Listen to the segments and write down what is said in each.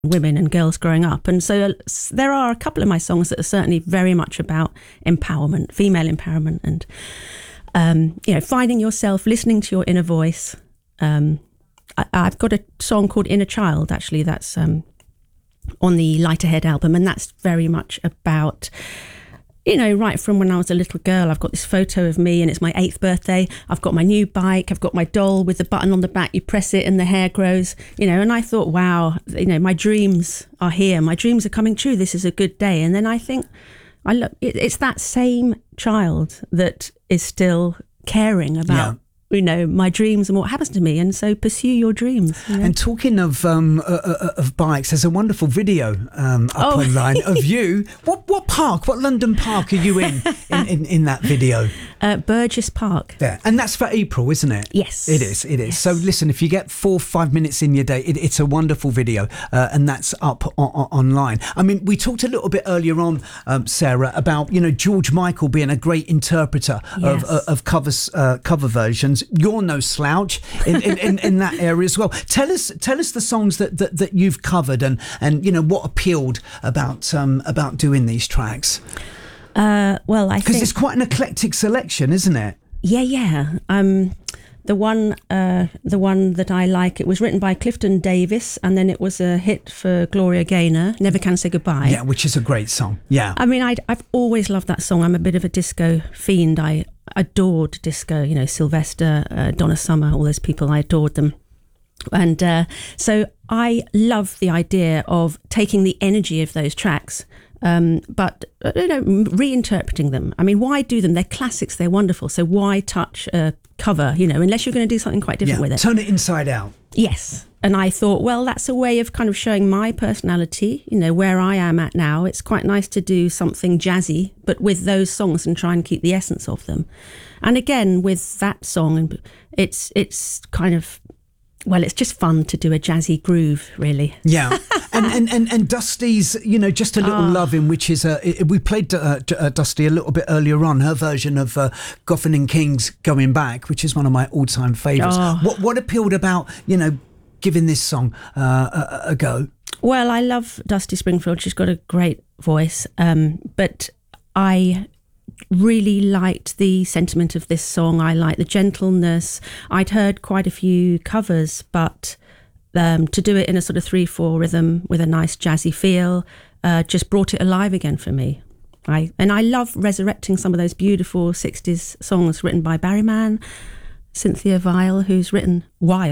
women and girls growing up. And so there are a couple of my songs that are certainly very much about empowerment, female empowerment, and finding yourself, listening to your inner voice. I've got a song called Inner Child, actually, that's on the Light Ahead album, and that's very much about, right from when I was a little girl. I've got this photo of me and it's my 8th birthday. I've got my new bike. I've got my doll with the button on the back. You press it and the hair grows, and I thought, wow, my dreams are here. My dreams are coming true. This is a good day. And then I think, it's that same child that is still caring about my dreams and what happens to me, and so pursue your dreams. And talking of bikes, there's a wonderful video up online of you. What London park are you in that video? Burgess Park. Yeah, and that's for April, isn't it? Yes, it is. Yes. So listen, if you get 4-5 minutes in your day, it's a wonderful video, and that's up online. I mean, we talked a little bit earlier on, Sarah, about George Michael being a great interpreter of cover versions. You're no slouch in that area as well. Tell us the songs that you've covered and what appealed about doing these tracks. I think because it's quite an eclectic selection, isn't it? Yeah. The one that I like, it was written by Clifton Davis, and then it was a hit for Gloria Gaynor, Never Can Say Goodbye. Yeah, which is a great song. Yeah. I mean, I've always loved that song. I'm a bit of a disco fiend. I adored disco, Sylvester, Donna Summer, all those people, I adored them. And so I love the idea of taking the energy of those tracks, but reinterpreting them. I mean, why do them? They're classics, they're wonderful. So why touch a cover, unless you're going to do something quite different with it? Turn it inside out. Yes. And I thought, well, that's a way of kind of showing my personality, where I am at now. It's quite nice to do something jazzy, but with those songs and try and keep the essence of them. And again, with that song, it's kind of, well, it's just fun to do a jazzy groove, really. Yeah. and Dusty's, just a little loving, which is we played Dusty a little bit earlier on, her version of Goffin and King's Going Back, which is one of my all-time favourites. What appealed about, giving this song a go? Well, I love Dusty Springfield. She's got a great voice, but I really liked the sentiment of this song. I liked the gentleness. I'd heard quite a few covers, but to do it in a sort of 3/4 rhythm with a nice jazzy feel just brought it alive again for me. I love resurrecting some of those beautiful 60s songs written by Barry Mann, Cynthia Weil, who's written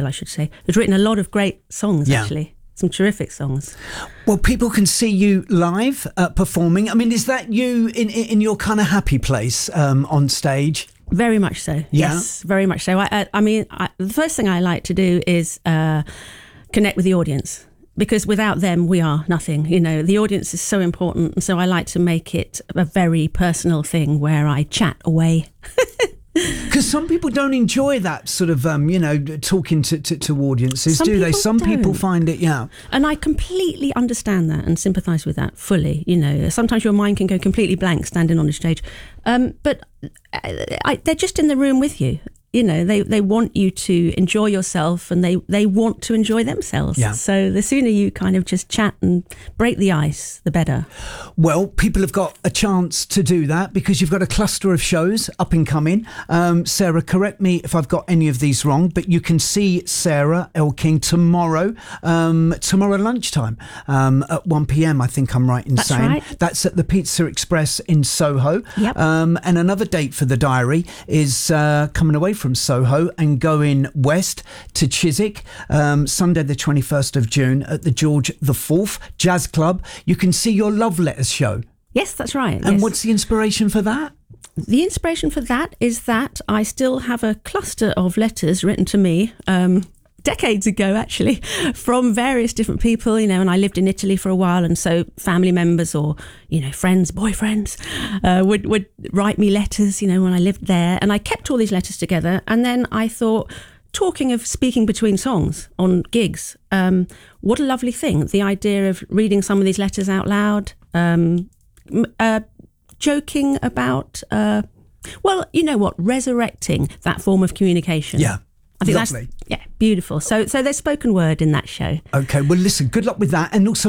a lot of great songs, actually. Some terrific songs. Well, people can see you live performing. I mean, is that you in your kind of happy place on stage? Very much so. Yeah? Yes, very much so. I mean, the first thing I like to do is connect with the audience, because without them, we are nothing. The audience is so important. And so I like to make it a very personal thing where I chat away. Because some people don't enjoy that sort of, talking to audiences, do they? Some people find it, And I completely understand that and sympathise with that fully. Sometimes your mind can go completely blank standing on a stage. But they're just in the room with you. They want you to enjoy yourself, and they want to enjoy themselves. Yeah. So the sooner you kind of just chat and break the ice, the better. Well, people have got a chance to do that because you've got a cluster of shows up and coming. Sarah, correct me if I've got any of these wrong, but you can see Sarah L. King tomorrow lunchtime at 1 p.m. I think I'm right in saying. Right. That's at the Pizza Express in Soho. Yep. And another date for the diary is coming away from Soho and going west to Chiswick, Sunday the 21st of June at the George IV Jazz Club. You can see your Love Letters show. Yes, that's right. And yes. What's the inspiration for that? The inspiration for that is that I still have a cluster of letters written to me decades ago, actually, from various different people, and I lived in Italy for a while, and so family members or, friends, boyfriends would write me letters, when I lived there, and I kept all these letters together. And then I thought, talking of speaking between songs on gigs, what a lovely thing, the idea of reading some of these letters out loud, joking about, resurrecting that form of communication. Yeah. I think Lovely. that's beautiful. So there's spoken word in that show. Okay, well, listen, good luck with that. And also,